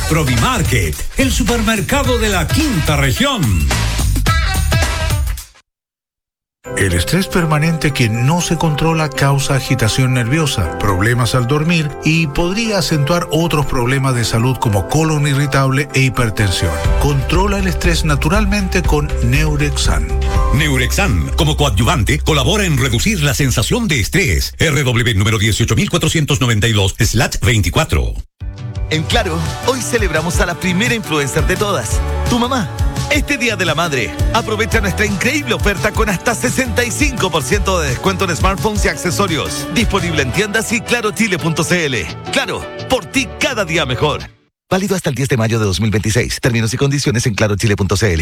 Provimarket, el supermercado de la quinta región. El estrés permanente que no se controla causa agitación nerviosa, problemas al dormir y podría acentuar otros problemas de salud como colon irritable e hipertensión. Controla el estrés naturalmente con Neurexan. Neurexan, como coadyuvante, colabora en reducir la sensación de estrés. RW número 18492/24. En Claro, hoy celebramos a la primera influencer de todas, tu mamá. Este Día de la Madre, aprovecha nuestra increíble oferta con hasta 65% de descuento en smartphones y accesorios. Disponible en tiendas y clarochile.cl. Claro, por ti cada día mejor. Válido hasta el 10 de mayo de 2026. Términos y condiciones en clarochile.cl.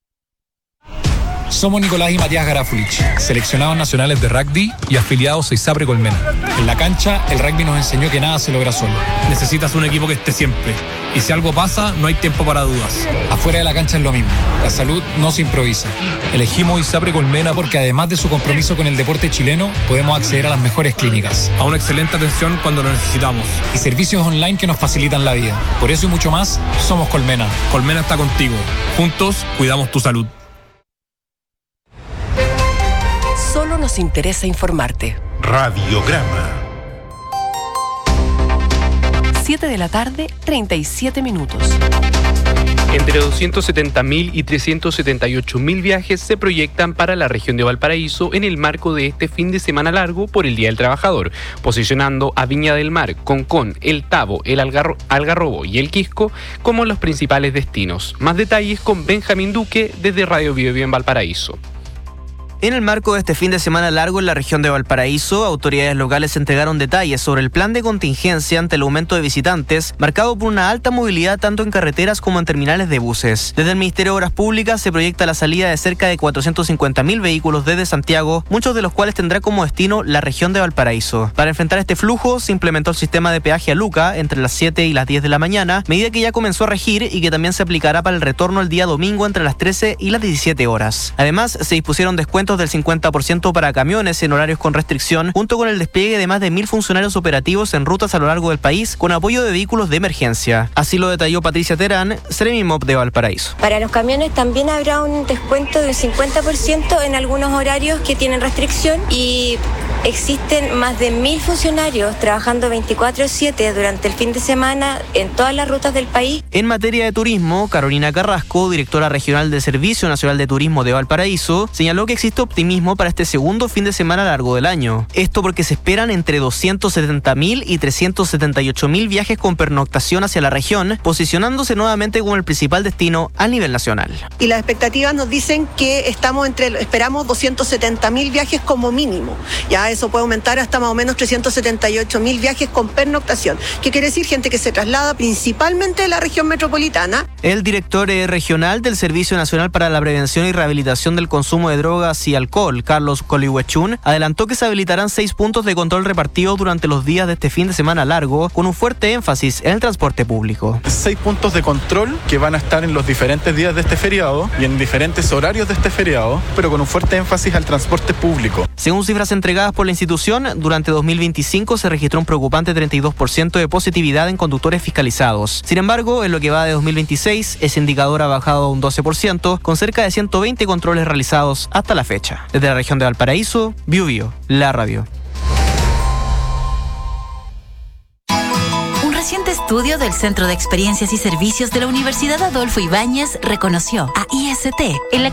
Somos Nicolás y Matías Garafulich, seleccionados nacionales de rugby y afiliados a ISAPRE Colmena. En la cancha, el rugby nos enseñó que nada se logra solo. Necesitas un equipo que esté siempre. Y si algo pasa, no hay tiempo para dudas. Afuera de la cancha es lo mismo. La salud no se improvisa. Elegimos ISAPRE Colmena porque además de su compromiso con el deporte chileno, podemos acceder a las mejores clínicas, a una excelente atención cuando lo necesitamos y servicios online que nos facilitan la vida. Por eso y mucho más, somos Colmena. Colmena está contigo. Juntos, cuidamos tu salud. Solo nos interesa informarte. Radiograma. 7 de la tarde, 37 minutos. Entre 270.000 y 378.000 viajes se proyectan para la región de Valparaíso en el marco de este fin de semana largo por el Día del Trabajador, posicionando a Viña del Mar, Concón, El Tabo, el Algarrobo y el Quisco como los principales destinos. Más detalles con Benjamín Duque desde Radio Biobío en Valparaíso. En el marco de este fin de semana largo en la región de Valparaíso, autoridades locales entregaron detalles sobre el plan de contingencia ante el aumento de visitantes, marcado por una alta movilidad tanto en carreteras como en terminales de buses. Desde el Ministerio de Obras Públicas se proyecta la salida de cerca de 450.000 vehículos desde Santiago, muchos de los cuales tendrá como destino la región de Valparaíso. Para enfrentar este flujo, se implementó el sistema de peaje a Luca entre las 7 y las 10 de la mañana, medida que ya comenzó a regir y que también se aplicará para el retorno el día domingo entre las 13 y las 17 horas. Además, se dispusieron descuentos del 50% para camiones en horarios con restricción, junto con el despliegue de más de 1.000 funcionarios operativos en rutas a lo largo del país con apoyo de vehículos de emergencia. Así lo detalló Patricia Terán, Seremimop de Valparaíso. Para los camiones también habrá un descuento del 50% en algunos horarios que tienen restricción y existen más de 1.000 funcionarios trabajando 24/7 durante el fin de semana en todas las rutas del país. En materia de turismo, Carolina Carrasco, directora regional del Servicio Nacional de Turismo de Valparaíso, señaló que existe optimismo para este segundo fin de semana largo del año. Esto porque se esperan entre 270.000 y 378.000 viajes con pernoctación hacia la región, posicionándose nuevamente como el principal destino a nivel nacional. Y las expectativas nos dicen que esperamos 270.000 viajes como mínimo. Ya eso puede aumentar hasta más o menos 378.000 viajes con pernoctación. ¿Qué quiere decir? Gente que se traslada principalmente de la región metropolitana. El director regional del Servicio Nacional para la Prevención y Rehabilitación del Consumo de Drogas y Alcohol, Carlos Colihuechún, adelantó que se habilitarán 6 puntos de control repartidos durante los días de este fin de semana largo, con un fuerte énfasis en el transporte público. 6 puntos de control que van a estar en los diferentes días de este feriado y en diferentes horarios de este feriado, pero con un fuerte énfasis al transporte público. Según cifras entregadas por la institución, durante 2025 se registró un preocupante 32% de positividad en conductores fiscalizados. Sin embargo, en lo que va de 2026, ese indicador ha bajado a un 12%, con cerca de 120 controles realizados hasta la fecha. Desde la región de Valparaíso, Biobío, la radio. Un reciente estudio del Centro de Experiencias y Servicios de la Universidad Adolfo Ibáñez reconoció a IST en la